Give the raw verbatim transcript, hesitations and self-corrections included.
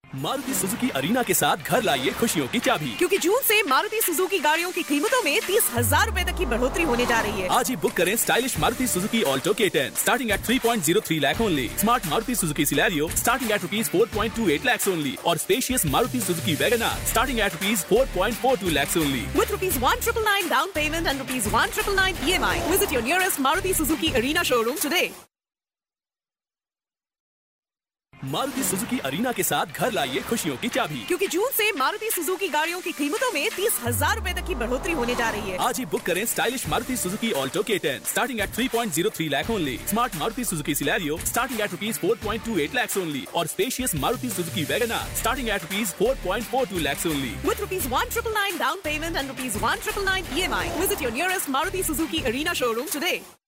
Maruti Suzuki arena के साथ घर लाइए खुशियों की चाबी, क्योंकि जून से मारुति सुजुकी गाड़ियों की कीमतों में तीस हजार रूपए तक की बढ़ोतरी होने जा रही है। आज ही बुक करें स्टाइलिश मारुति सुजुकी ऑल्टो के ten starting at three point zero three lakh only, smart Maruti Suzuki Celerio starting at rupees four point two eight lakh only और spacious Maruti Suzuki WagonR starting at rupees four point four to lakh only with rupees one triple nine down payment and rupees one triple nine E M I. Visit your nearest Maruti Suzuki Arena showroom today. Maruti Suzuki arena के साथ घर लाइए खुशियों की चाबी, क्योंकि जून से Maruti Suzuki गाड़ियों की कीमतों में तीस हजार रूपए तक की बढ़ोतरी होने जा रही है। आज ही बुक करें स्टाइलिश मारुति सुजुकी ऑल्टो के ten starting at three point zero three lakh only, smart Maruti Suzuki Celerio starting at rupees four point two eight lakh only और spacious Maruti Suzuki WagonR starting at rupees four point four to lakh only with rupees one triple nine down payment and rupees one triple nine E M I. Visit your nearest Maruti Suzuki Arena showroom today.